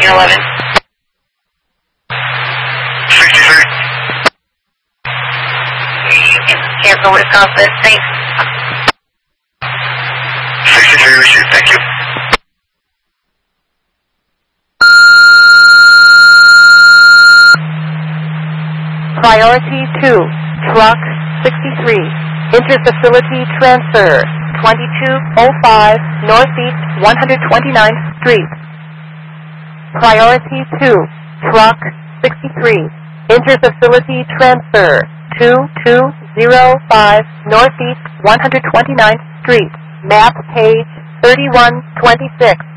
your 11. 63. You can cancel what it costs us. Thanks. 63 received. Thank you. Priority 2, Truck 63, Interfacility Transfer, 2205 Northeast 129th Street. Priority 2, Truck 63, Interfacility Transfer, 2205 Northeast 129th Street, map page 3126.